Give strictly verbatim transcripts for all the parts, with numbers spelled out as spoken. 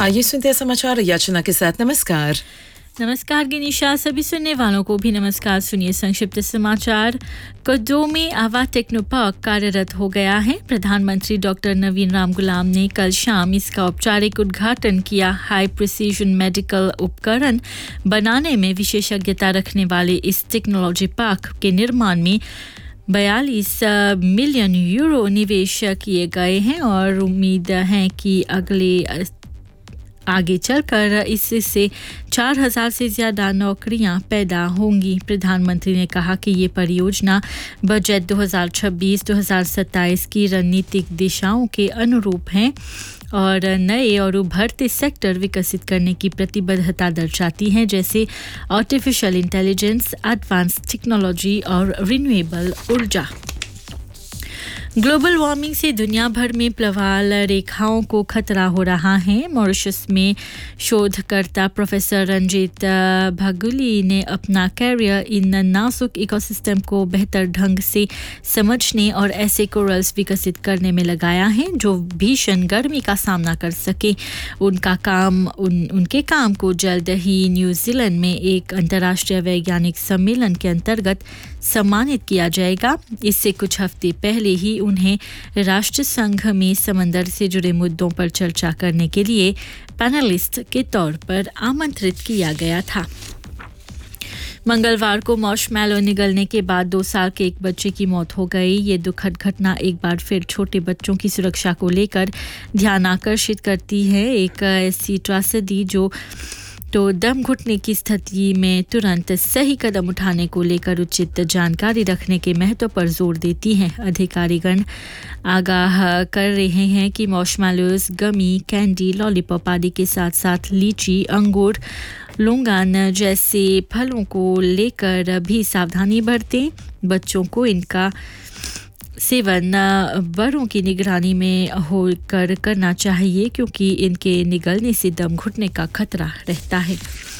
आइए सुनते हैं समाचार याचना के साथ। नमस्कार। नमस्कार गिनीशा, सभी सुनने वालों को भी नमस्कार। सुनिए संक्षिप्त समाचार। कद्दू में आवा टेक्नोपार्क कार्यरत हो गया है। प्रधानमंत्री डॉक्टर नवीन राम गुलाम ने कल शाम इसका औपचारिक उद्घाटन किया। हाई प्रिसीजन मेडिकल उपकरण बनाने में विशेषज्ञता रखने वाले इस टेक्नोलॉजी पार्क के निर्माण में बयालीस मिलियन यूरो निवेश किए गए हैं और उम्मीद है कि अगले आगे चलकर इससे चार हजार से ज़्यादा नौकरियां पैदा होंगी। प्रधानमंत्री ने कहा कि ये परियोजना बजट दो हज़ार छब्बीस दो हज़ार सत्ताईस की रणनीतिक दिशाओं के अनुरूप है और नए और उभरते सेक्टर विकसित करने की प्रतिबद्धता दर्शाती हैं, जैसे आर्टिफिशियल इंटेलिजेंस, एडवांस टेक्नोलॉजी और रिन्यूएबल ऊर्जा। ग्लोबल वार्मिंग से दुनिया भर में प्लवाल रेखाओं को खतरा हो रहा है। मॉरिशस में शोधकर्ता प्रोफेसर रंजीत भागुली ने अपना कैरियर इन नाजुक इकोसिस्टम को बेहतर ढंग से समझने और ऐसे कोरल्स विकसित करने में लगाया है जो भीषण गर्मी का सामना कर सके। उनका काम उन, उनके काम को जल्द ही न्यूजीलैंड में एक अंतर्राष्ट्रीय वैज्ञानिक सम्मेलन के अंतर्गत सम्मानित किया जाएगा। इससे कुछ हफ्ते पहले ही उन्हें राष्ट्र संघ में समंदर से जुड़े मुद्दों पर चर्चा करने के लिए पैनलिस्ट के तौर पर आमंत्रित किया गया था। मंगलवार को मार्शमैलो निगलने के बाद दो साल के एक बच्चे की मौत हो गई। ये दुखद घटना एक बार फिर छोटे बच्चों की सुरक्षा को लेकर ध्यान आकर्षित करती है। एक ऐसी त्रासदी जो तो दम घुटने की स्थिति में तुरंत सही कदम उठाने को लेकर उचित जानकारी रखने के महत्व पर जोर देती हैं। अधिकारीगण आगाह कर रहे हैं कि मार्शमैलोज, गमी, कैंडी, लॉलीपॉप आदि के साथ साथ लीची, अंगूर, लोंगान जैसे फलों को लेकर भी सावधानी बरतें। बच्चों को इनका सेवन बड़ों की निगरानी में होकर करना चाहिए क्योंकि इनके निगलने से दम घुटने का खतरा रहता है।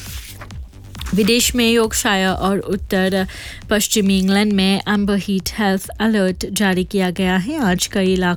विदेश में योर्कशायर और उत्तर पश्चिमी इंग्लैंड में एम्बर हीट हेल्थ अलर्ट जारी किया गया है। आज कई इलाकों